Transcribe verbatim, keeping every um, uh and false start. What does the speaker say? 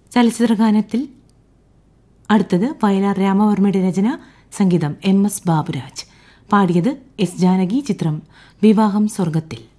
ചലച്ചിത്രഗാനത്തിൽ അടുത്തത് വയലാർ രാമവർമ്മയുടെ രചന, സംഗീതം M S Baburaj. പാടിയത് എസ് ജാനകി. ചിത്രം വിവാഹം സ്വർഗത്തിൽ.